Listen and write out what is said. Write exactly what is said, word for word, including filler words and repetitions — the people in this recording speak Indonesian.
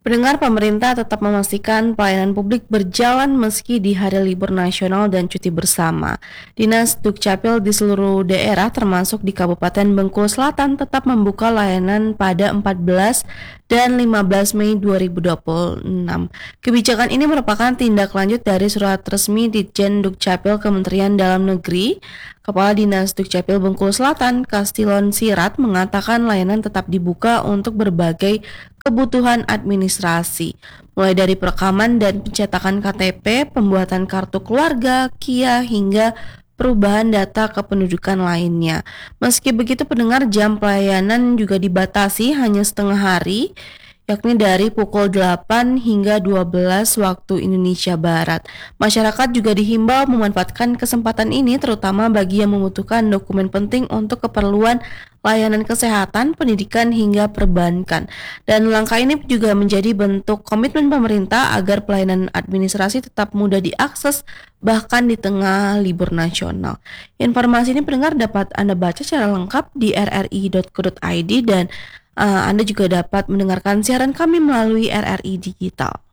Pendengar, pemerintah tetap memastikan pelayanan publik berjalan meski di hari libur nasional dan cuti bersama. Dinas Dukcapil di seluruh daerah termasuk di Kabupaten Bengkulu Selatan tetap membuka layanan pada empat belas dan lima belas Mei dua ribu dua puluh enam. Kebijakan ini merupakan tindak lanjut dari surat resmi Ditjen Dukcapil Kementerian Dalam Negeri. Kepala Dinas Dukcapil Bengkulu Selatan, Kastilon Sirat, mengatakan layanan tetap dibuka untuk berbagai kebutuhan administrasi, mulai dari perekaman dan pencetakan K T P, pembuatan kartu keluarga, K I A, hingga perubahan data kependudukan lainnya. Meski begitu, pendengar, jam pelayanan juga dibatasi hanya setengah hari, yakni dari pukul delapan hingga dua belas waktu Indonesia Barat. Masyarakat juga dihimbau memanfaatkan kesempatan ini terutama bagi yang membutuhkan dokumen penting untuk keperluan layanan kesehatan, pendidikan, hingga perbankan. Dan langkah ini juga menjadi bentuk komitmen pemerintah agar pelayanan administrasi tetap mudah diakses bahkan di tengah libur nasional. Informasi ini pendengar dapat Anda baca secara lengkap di r r i dot co dot i d dan Uh, Anda juga dapat mendengarkan siaran kami melalui R R I Digital.